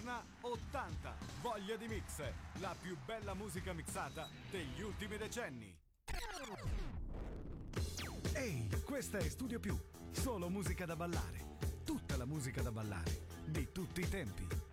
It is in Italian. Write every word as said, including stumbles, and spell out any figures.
Notturna ottanta. Voglia di mix, la più bella musica mixata degli ultimi decenni. Ehi, questa è Studio Più, solo musica da ballare. Tutta la musica da ballare, di tutti i tempi.